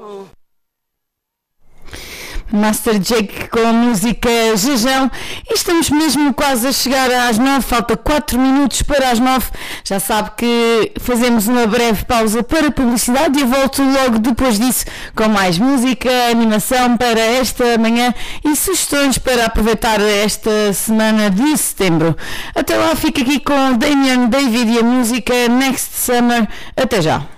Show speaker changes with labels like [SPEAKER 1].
[SPEAKER 1] Master Jake com a música Jejão. E estamos mesmo quase a chegar às 9, falta 4 minutos para as 9. Já sabe que fazemos uma breve pausa para publicidade e eu volto logo depois disso com mais música, animação para esta manhã e sugestões para aproveitar esta semana de setembro. Até lá, fica aqui com Damian David e a música Next Summer. Até já.